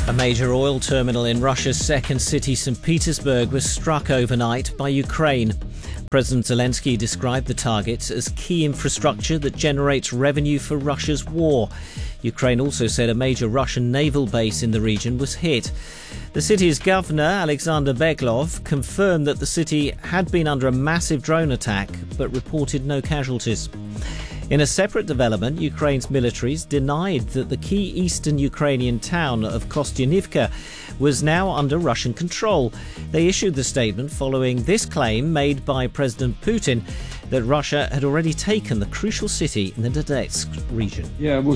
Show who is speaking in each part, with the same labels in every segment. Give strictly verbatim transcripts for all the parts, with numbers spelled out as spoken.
Speaker 1: A major oil terminal in Russia's second city, Saint Petersburg, was struck overnight by Ukraine. President Zelensky described the target as key infrastructure that generates revenue for Russia's war. Ukraine also said a major Russian naval base in the region was hit. The city's governor, Alexander Beglov, confirmed that the city had been under a massive drone attack, but reported no casualties. In a separate development, Ukraine's militaries denied that the key eastern Ukrainian town of Kostyanivka was now under Russian control. They issued the statement following this claim made by President Putin that Russia had already taken the crucial city in the Donetsk region.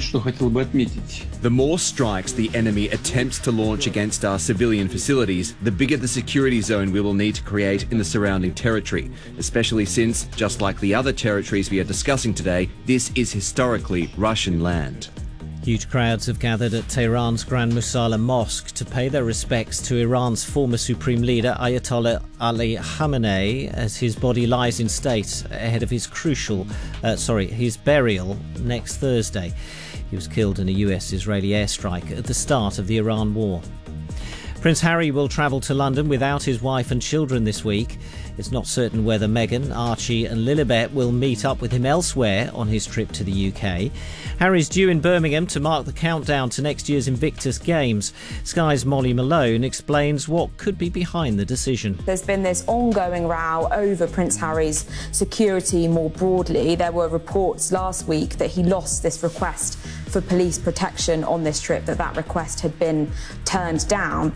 Speaker 2: The more strikes the enemy attempts to launch against our civilian facilities, the bigger the security zone we will need to create in the surrounding territory, especially since, just like the other territories we are discussing today, this is historically Russian land.
Speaker 1: Huge crowds have gathered at Tehran's Grand Musalla Mosque to pay their respects to Iran's former supreme leader Ayatollah Ali Khamenei as his body lies in state ahead of his crucial, uh, sorry, his burial next Thursday. He was killed in a U S-Israeli airstrike at the start of the Iran war. Prince Harry will travel to London without his wife and children this week. It's not certain whether Meghan, Archie and Lilibet will meet up with him elsewhere on his trip to the U K. Harry's due in Birmingham to mark the countdown to next year's Invictus Games. Sky's Molly Malone explains what could be behind the decision.
Speaker 3: There's been this ongoing row over Prince Harry's security more broadly. There were reports last week that he lost this request for police protection on this trip, that that request had been turned down.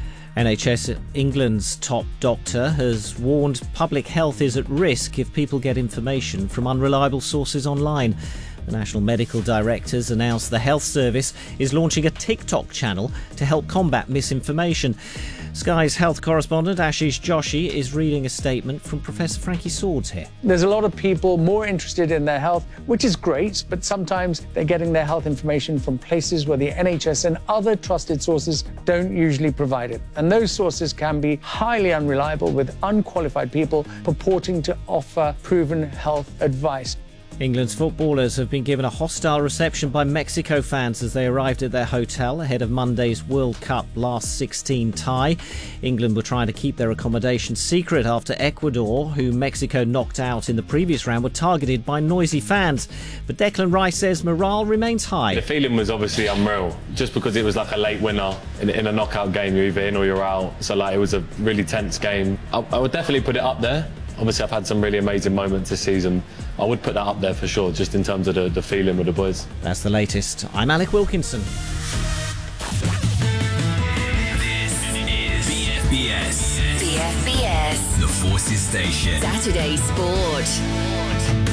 Speaker 1: N H S England's top doctor has warned public health is at risk if people get information from unreliable sources online. The National Medical Directors announced the Health Service is launching a TikTok channel to help combat misinformation. Sky's health correspondent Ashish Joshi is reading a statement from Professor Frankie Swords here.
Speaker 4: There's a lot of people more interested in their health, which is great, but sometimes they're getting their health information from places where the N H S and other trusted sources don't usually provide it. And those sources can be highly unreliable, with unqualified people purporting to offer proven health advice.
Speaker 1: England's footballers have been given a hostile reception by Mexico fans as they arrived at their hotel ahead of Monday's World Cup last sixteen tie. England were trying to keep their accommodation secret after Ecuador, who Mexico knocked out in the previous round, were targeted by noisy fans. But Declan Rice says morale remains high.
Speaker 5: The feeling was obviously unreal, just because it was like a late winner in, in a knockout game. You're either in or you're out. So like it was a really tense game. I, I would definitely put it up there. Obviously, I've had some really amazing moments this season. I would put that up there for sure, just in terms of the, the feeling with the boys.
Speaker 1: That's the latest. I'm Alec Wilkinson.
Speaker 6: This is B F B S.
Speaker 7: B F B S.
Speaker 6: The Forces Station.
Speaker 7: Saturday Sport.